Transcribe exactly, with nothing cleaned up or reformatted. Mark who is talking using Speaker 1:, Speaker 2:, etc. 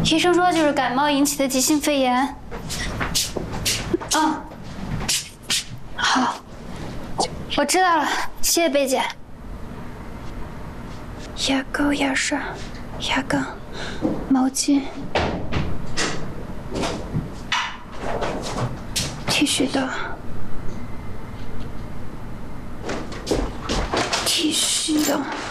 Speaker 1: 医生说就是感冒引起的急性肺炎。嗯，好，我知道了，谢谢贝姐。牙膏、牙刷、牙缸、毛巾、剃须刀、剃须刀。